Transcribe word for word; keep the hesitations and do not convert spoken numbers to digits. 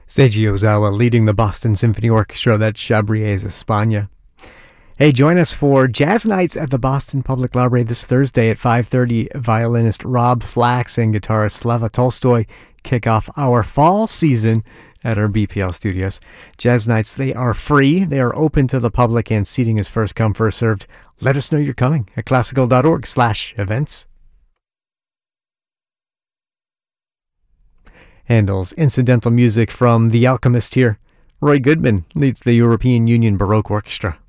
Seiji Ozawa leading the Boston Symphony Orchestra, that's Chabriers España. Hey, join us for Jazz Nights at the Boston Public Library this Thursday at five thirty. Violinist Rob Flax and guitarist Slava Tolstoy kick off our fall season at our B P L studios. Jazz Nights, they are free, they are open to the public, and seating is first come, first served. Let us know you're coming at classical.org slash events. Handel's incidental music from The Alchemist here. Roy Goodman leads the European Union Baroque Orchestra.